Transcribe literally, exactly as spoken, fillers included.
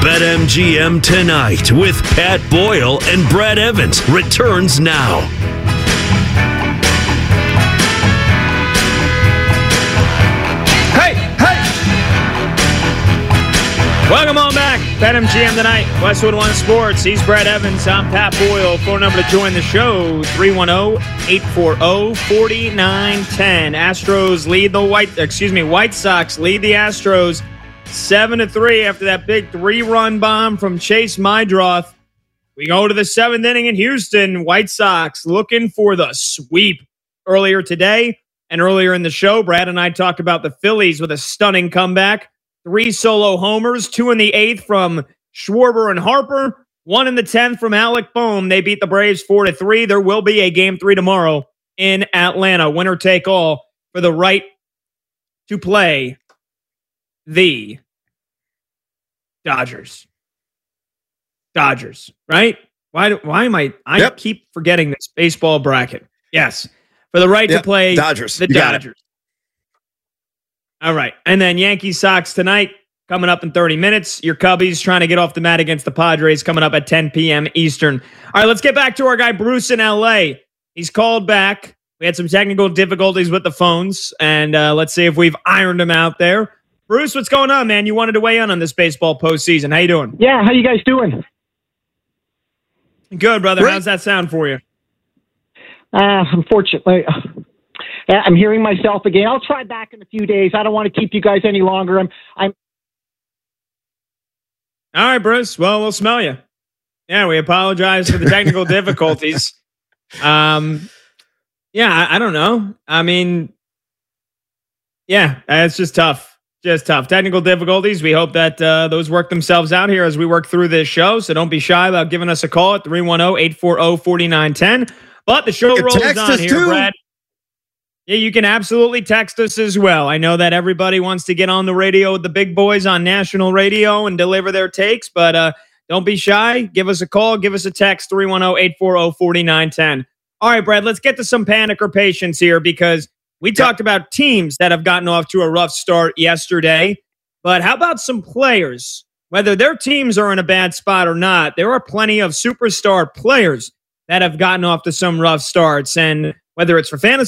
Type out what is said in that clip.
BetMGM Tonight with Pat Boyle and Brad Evans returns now. Hey, hey! Welcome on back. BetMGM Tonight, Westwood One Sports. He's Brad Evans. I'm Pat Boyle. Phone number to join the show, three one zero, eight four zero, four nine one zero. Astros lead the White, excuse me, White Sox lead the Astros seven to three after that big three-run bomb from Chase Meidroth. We go to the seventh inning in Houston. White Sox looking for the sweep earlier today and earlier in the show. Brad and I talked about the Phillies with a stunning comeback. Three solo homers, two in the eighth from Schwarber and Harper, one in the tenth from Alec Bohm. They beat the Braves four to three. There will be a game three tomorrow in Atlanta. Winner take all for the right to play the Dodgers. Dodgers, right? Why do, why am I I yep. keep forgetting this baseball bracket. Yes. For the right yep. to play Dodgers. the you Dodgers. All right. And then Yankees Sox tonight coming up in thirty minutes. Your Cubbies trying to get off the mat against the Padres coming up at ten p.m. Eastern. All right, let's get back to our guy Bruce in L A. He's called back. We had some technical difficulties with the phones, and uh, let's see if we've ironed him out there. Bruce, what's going on, man? You wanted to weigh in on this baseball postseason. How you doing? Yeah, how you guys doing? Good, brother. Great. How's that sound for you? Uh, unfortunately, I'm hearing myself again. I'll try back in a few days. I don't want to keep you guys any longer. I'm, I'm. All right, Bruce. Well, we'll smell you. Yeah, we apologize for the technical difficulties. Um, yeah, I, I don't know. I mean, yeah, it's just tough. Just tough. Technical difficulties. We hope that uh, those work themselves out here as we work through this show. So don't be shy about giving us a call at three one zero, eight four zero, four nine one zero. But the show rolls on here, too. Brad. Yeah, you can absolutely text us as well. I know that everybody wants to get on the radio with the big boys on national radio and deliver their takes, but uh, don't be shy. Give us a call. Give us a text, three one zero, eight four zero, four nine one zero. All right, Brad, let's get to some panic or patience here because we yep. talked about teams that have gotten off to a rough start yesterday, but how about some players? Whether their teams are in a bad spot or not, there are plenty of superstar players that have gotten off to some rough starts, and whether it's for fantasy